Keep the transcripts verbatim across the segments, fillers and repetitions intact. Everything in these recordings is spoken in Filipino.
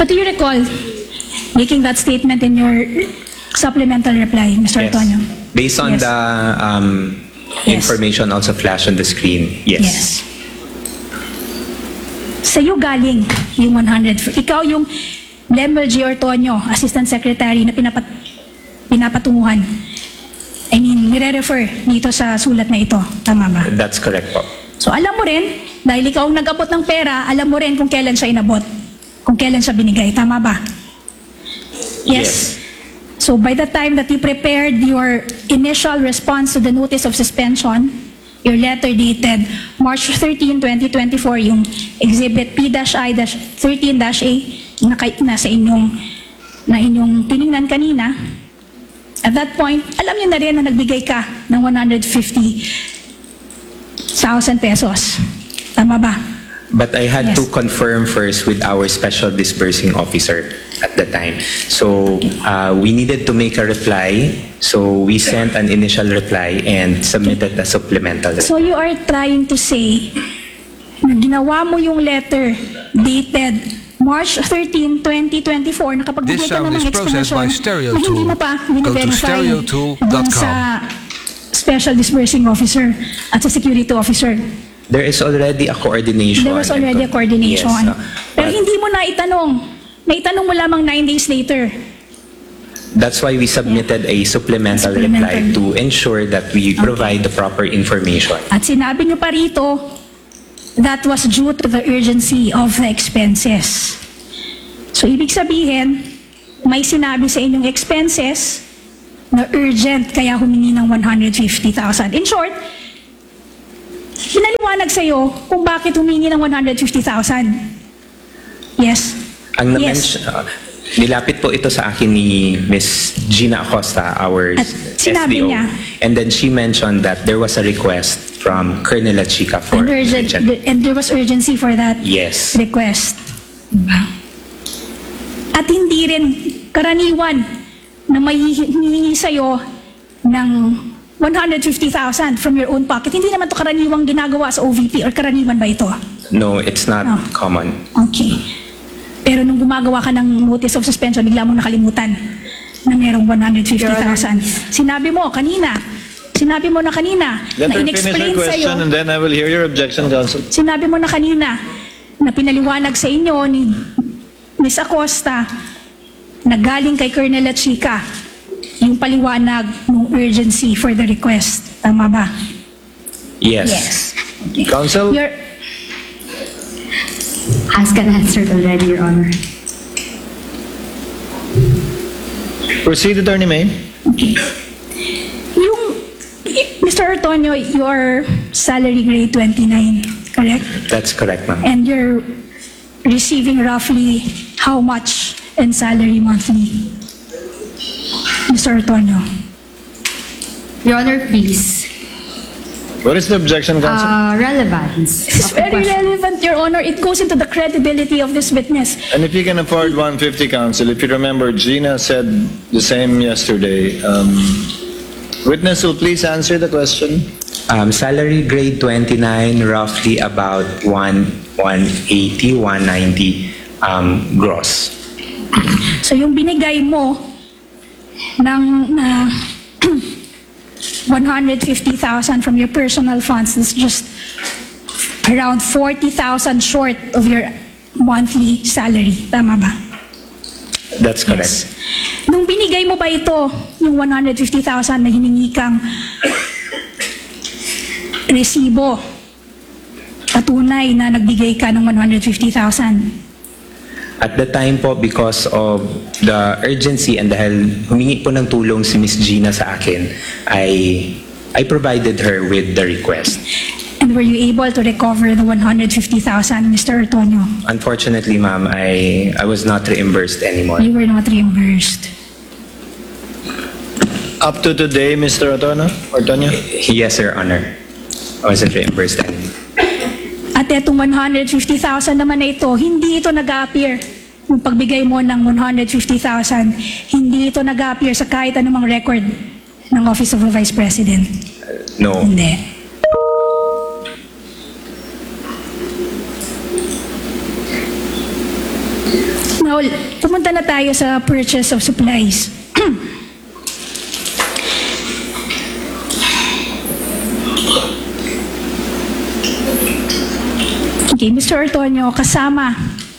But do you recall making that statement in your supplemental reply, Mister Yes. Antonio? Based on Yes. the um, Yes. information also flashed on the screen, yes. Yes. Sa'yo galing yung one hundred. Ikaw yung Lemel G. Ortonio, Assistant Secretary na pinapat, pinapatunguhan. I mean, nire-refer dito sa sulat na ito. Tama ba? That's correct po. So alam mo rin, dahil ikaw ang nag-abot ng pera, alam mo rin kung kailan siya inabot. Kung kailan siya binigay. Tama ba? Yes. So by the time that you prepared your initial response to the notice of suspension, your letter dated March thirteenth, twenty twenty-four, yung exhibit P I thirteen A, na nasa inyong, na inyong tinignan kanina, at that point, alam niyo na rin na nagbigay ka ng one hundred fifty thousand pesos. Tama ba? But I had Yes. to confirm first with our special disbursing officer at the time. So uh, we needed to make a reply. So we sent an initial reply and submitted a supplemental. So you are trying to say na ginawa mo yung letter dated March thirteenth, twenty twenty-four, nakapagbigay This ka sound na ng is processed by explanation na hindi mo pa Stereotool. Go to bine-verify stereotool dot dun com. sa special disbursing officer at sa security officer. There is already a coordination. There was already a coordination. Yes, uh, Pero but hindi mo na itanong. Naitanong mo lamang nine days later. that's why we submitted a supplemental, reply Supplemental. to ensure that we provide the proper information. At sinabi nyo pa rito, that was due to the urgency of the expenses. So, ibig sabihin, may sinabi sa inyong expenses na urgent, kaya humingi ng one hundred fifty thousand. In short, pinaliwanag sa'yo kung bakit humingi ng one hundred fifty thousand. Yes. Ang Yes. na-mention, uh, nilapit po ito sa akin ni Miss Gina Acosta, our At sinabi S D O. niya. And then she mentioned that there was a request from Colonel Chica for And, urgent, urgent. and there was urgency for that Yes. request. Diba? At hindi rin karaniwan na may hihingi sa'yo ng one hundred fifty thousand from your own pocket. Hindi naman to karaniwang ginagawa sa O V P, or karaniwan ba ito? No, it's not No. common. Okay. Pero nung gumagawa ka ng notice of suspension, bigla mong nakalimutan na merong one hundred fifty thousand. Sinabi mo kanina, sinabi mo na kanina, Let na her finish her in-explain question sa'yo, and then I will hear your objection, Counsel. sinabi mo na kanina na pinaliwanag sa inyo ni Miz Acosta na galing kay Colonel Chica yung paliwanag ng urgency for the request. Tama ba? Yes. Okay. Counsel? Your, Asked and answered already, Your Honor. Proceed, Attorney May. yung, Mister Ortonio, your salary grade twenty-nine, correct? That's correct, ma'am. And you're receiving roughly how much in salary monthly, Mister Ortonio? Your Honor, please. What is the objection, Counsel? Uh, relevance. This is of the very question. relevant, Your Honor. It goes into the credibility of this witness. And if you can afford one hundred fifty, Counsel, if you remember, Gina said the same yesterday. Um, witness will please answer the question. Um, salary grade twenty-nine, roughly about one, one eighty, one ninety um, gross. So yung binigay mo ng na one hundred fifty thousand from your personal funds is just around forty thousand short of your monthly salary. Tama ba? That's correct. Yes. Nung binigay mo ba ito, yung one hundred fifty thousand na hiningi kang resibo, patunay na nagbigay ka ng one hundred fifty thousand? At the time po, because of the urgency and dahil humingi po ng tulong si Miss Gina sa akin, I, I provided her with the request. And were you able to recover the one hundred fifty thousand, Mister Ortonio? Unfortunately, ma'am, I, I was not reimbursed anymore. You were not reimbursed. Up to today, Mister Ortonio? Ortonio? Yes, Your Honor. I wasn't reimbursed anymore. At etong one hundred fifty thousand naman na ito, hindi ito nag-appear. Yung pagbigay mo ng one hundred fifty thousand, hindi ito nag-appear sa kahit anumang record ng Office of the Vice President. No. Hindi. Now, pumunta na tayo sa purchase of supplies. Okay, Mister Ortonio, kasama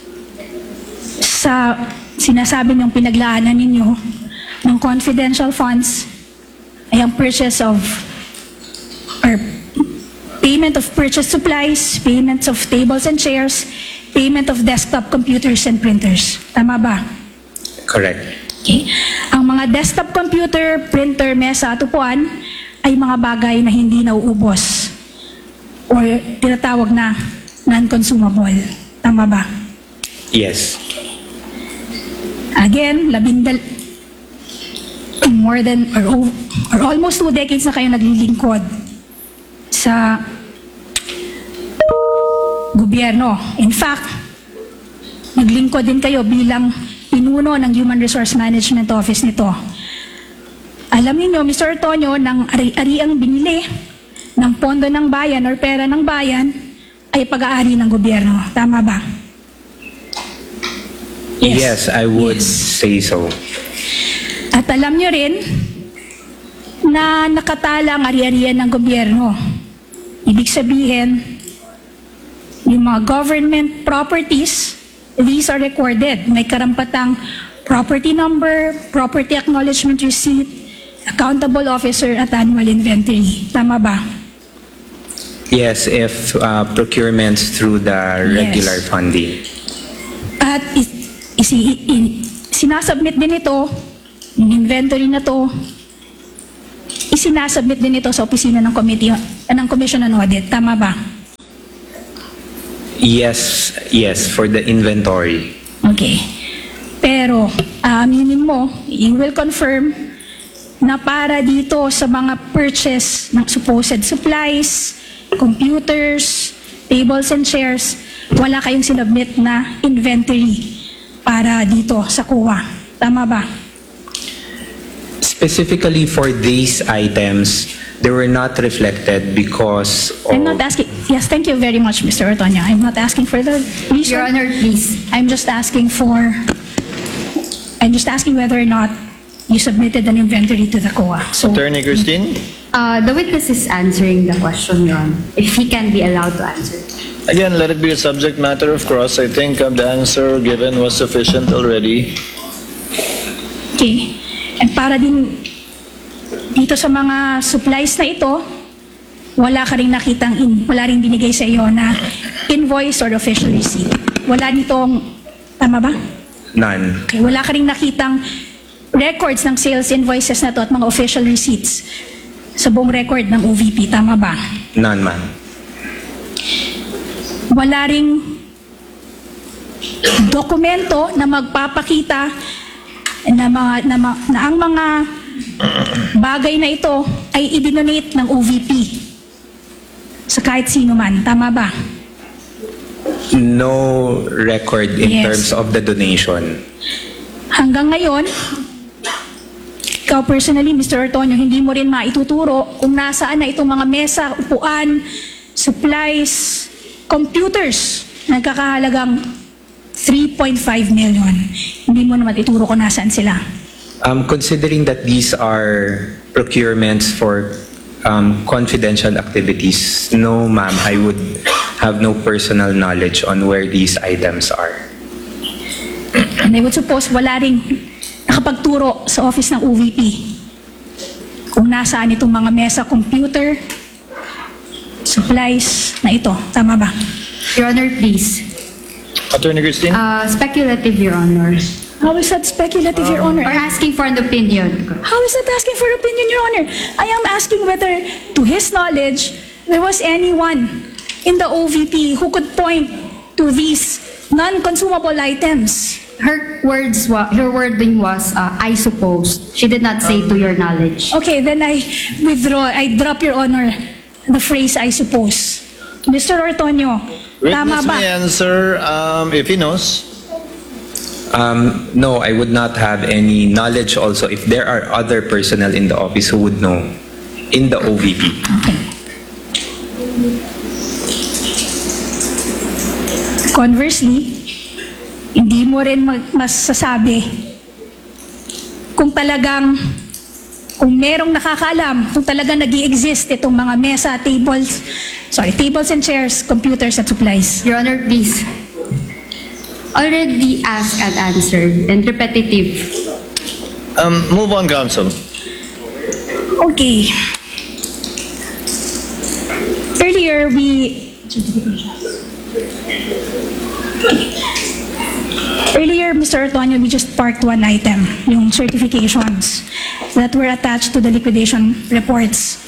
sa sinasabi niyong pinaglaanan ninyo ng confidential funds ay ang purchase of or payment of purchase supplies, payments of tables and chairs, payment of desktop computers and printers. Tama ba? Correct. Okay. Ang mga desktop computer, printer, mesa at upuan ay mga bagay na hindi nauubos or tinatawag na non-consumable. Tama ba? Yes. Again, labindal more than or, o- or almost two decades na kayo naglilingkod sa gobyerno. In fact, naglingkod din kayo bilang pinuno ng Human Resource Management Office nito. Alam niyo, Mister Ortonio, ng ari-ariang binili ng pondo ng bayan or pera ng bayan ay pag-aari ng gobyerno. Tama ba? Yes, I would Yes. say so. At alam niyo rin na nakatala ang ari-arian ng gobyerno. Ibig sabihin, yung mga government properties, these are recorded. May karampatang property number, property acknowledgement receipt, accountable officer at annual inventory. Tama ba? Yes, if uh, procurements through the regular Yes. funding. At is- isi- i- sinasubmit din ito, yung inventory na to, isinasubmit din ito sa opisina ng committee, uh, ng Commission on Audit. Tama ba? Yes, yes, for the inventory. Okay. Pero, aminin mo, you will confirm na para dito sa mga purchase ng supposed supplies, computers, tables and chairs, wala kayong sinubmit na inventory para dito sa C O A. Tama ba? Specifically for these items, they were not reflected because of... I'm not asking, yes, thank you very much, Mister Ortonio. I'm not asking for the reason. Your Honor, please. I'm just asking for, I'm just asking whether or not you submitted an inventory to the C O A. So, Attorney Christine? Uh, the witness is answering the question, Your Honor, if he can be allowed to answer. Again, let it be a subject matter of cross. I think um, the answer given was sufficient already. okay. And para din dito sa mga supplies na ito, wala ka rin nakitang, in, wala rin binigay sa iyo na invoice or official receipt. Wala ditong, tama ba? None. Okay, wala ka rin nakitang records ng sales invoices na to at mga official receipts sa buong record ng O V P. Tama ba? None, ma'am. Wala ring dokumento na magpapakita na, mga, na, ma- na ang mga bagay na ito ay idinonate ng O V P sa kahit sino man. Tama ba? No record in Yes. terms of the donation. Hanggang ngayon, ikaw personally, Mister Ortonio, hindi mo rin maituturo kung nasaan na itong mga mesa, upuan, supplies, computers na nagkakahalagang three point five million. Hindi mo naman ituro kung nasaan sila. Um, considering that these are procurements for um, confidential activities, no, ma'am, I would have no personal knowledge on where these items are. And I would suppose wala rin nakapagturo sa office ng O V P kung nasaan itong mga mesa, computer, supplies na ito. Tama ba? Your Honor, please. Attorney Christine? Uh, speculative, Your Honor. How is that speculative, Your Honor? Or asking for an opinion. How is that asking for opinion, Your Honor? I am asking whether, to his knowledge, there was anyone in the O V P who could point to these non-consumable items. Her words, wa- her wording was, uh, I suppose. She did not say to your knowledge. Okay, then I withdraw, I drop, Your Honor, the phrase, I suppose. Mister Ortonio, tama Witness ba? may answer um, if he knows. Um, no, I would not have any knowledge also if there are other personnel in the office who would know in the O V P. Okay. Conversely, hindi mo mo rin mag- masasabi kung talagang, kung merong nakakaalam, kung talagang nag exist itong mga mesa, tables, sorry, tables and chairs, computers at supplies. Your Honor, please. Already asked and answered and repetitive. Um, move on, counsel. Okay. Earlier, we... Earlier, Mister Antonio, we just parked one item, yung certifications that were attached to the liquidation reports.